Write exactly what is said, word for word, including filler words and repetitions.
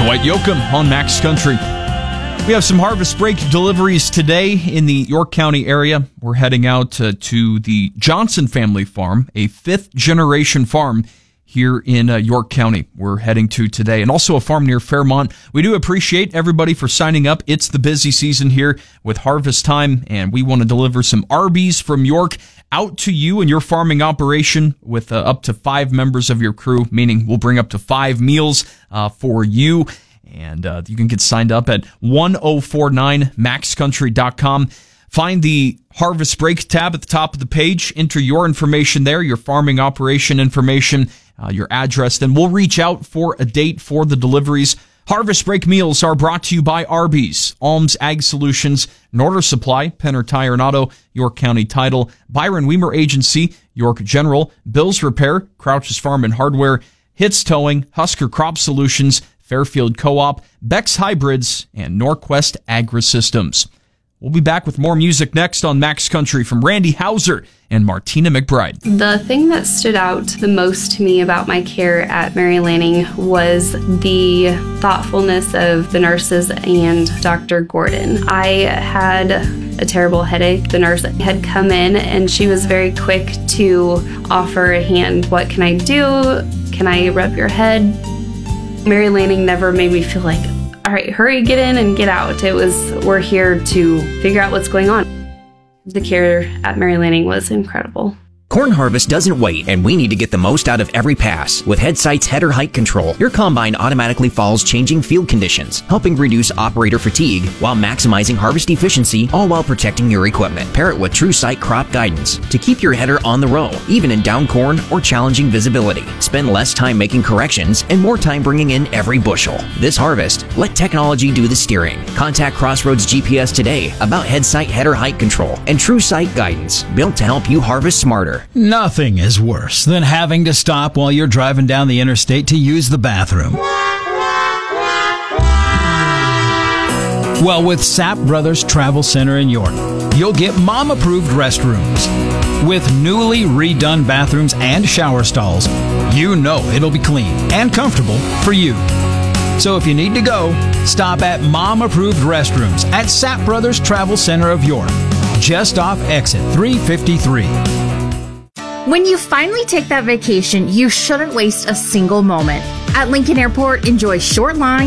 Dwight Yoakam on Max Country. We have some harvest break deliveries today in the York County area. We're heading out uh, to the Johnson family farm, a fifth generation farm here in uh, York County. We're heading to today, and also a farm near Fairmont. We do appreciate everybody for signing up. It's the busy season here with harvest time, and we want to deliver some Arby's from York out to you and your farming operation with uh, up to five members of your crew, meaning we'll bring up to five meals uh, for you. And uh, you can get signed up at ten forty-nine max country dot com. Find the Harvest Break tab at the top of the page. Enter your information there, your farming operation information, uh, your address. Then we'll reach out for a date for the deliveries. Harvest Break meals are brought to you by Arby's, Alms Ag Solutions, Norder Supply, Penner Tire and Auto, York County Title, Byron Weimer Agency, York General, Bill's Repair, Crouch's Farm and Hardware, Hits Towing, Husker Crop Solutions, Fairfield Co-op, Beck's Hybrids, and Norquest Agri-Systems. We'll be back with more music next on Max Country from Randy Hauser and Martina McBride. The thing that stood out the most to me about my care at Mary Lanning was the thoughtfulness of the nurses and Doctor Gordon. I had a terrible headache. The nurse had come in and she was very quick to offer a hand. What can I do? Can I rub your head? Mary Lanning never made me feel like, all right, hurry, get in and get out. It was, we're here to figure out what's going on. The care at Mary Lanning was incredible. Corn harvest doesn't wait, and we need to get the most out of every pass. With Headsight's header height control, your combine automatically follows changing field conditions, helping reduce operator fatigue while maximizing harvest efficiency, all while protecting your equipment. Pair it with TrueSight crop guidance to keep your header on the row, even in down corn or challenging visibility. Spend less time making corrections and more time bringing in every bushel. This harvest, let technology do the steering. Contact Crossroads G P S today about Headsight header height control and TrueSight guidance, built to help you harvest smarter. Nothing is worse than having to stop while you're driving down the interstate to use the bathroom. Well, with Sapp Brothers Travel Center in York, you'll get mom-approved restrooms. With newly redone bathrooms and shower stalls, you know it'll be clean and comfortable for you. So if you need to go, stop at mom-approved restrooms at Sapp Brothers Travel Center of York, just off exit three fifty-three. When you finally take that vacation, you shouldn't waste a single moment. At Lincoln Airport, enjoy short line